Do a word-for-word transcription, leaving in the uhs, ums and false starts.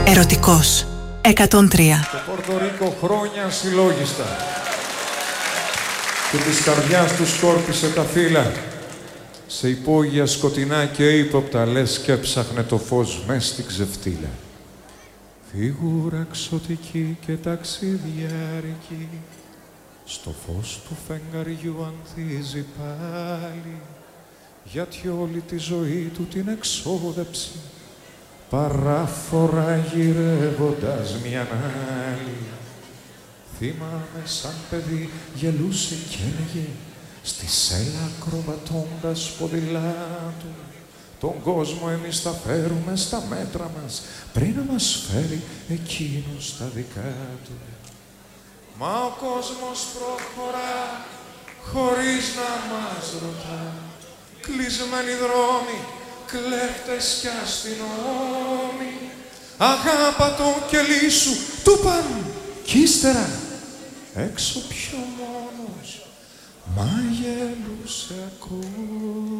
Ερωτικός εκατόν τρία. Το Πορτορίκο χρόνια συλλόγιστα και της καρδιάς του σκόρπισε τα φύλλα σε υπόγεια σκοτεινά και ύποπτα, λες και έψαχνε το φως μες στην ξεφτύλα. Φίγουρα ξωτική και ταξιδιάρικη στο φως του φεγγαριού ανθίζει πάλι, γιατί όλη τη ζωή του την εξόδεψε παράφορα γυρεύοντας μιαν άλλη. Θυμάμαι σαν παιδί γελούσε κι έλεγε στη σέλα ακροβατώντας ποδηλάτου, τον κόσμο εμείς θα φέρουμε στα μέτρα μας πριν να μας φέρει εκείνος στα δικά του. Μα ο κόσμος προχωρά χωρίς να μας ρωτά, κλεισμένοι δρόμοι, κλέφτες κι αστυνόμοι, αγάπα τον κελί σου, του παν κι ύστερα έξω πιο μόνος, μα γελούσε ακόμα.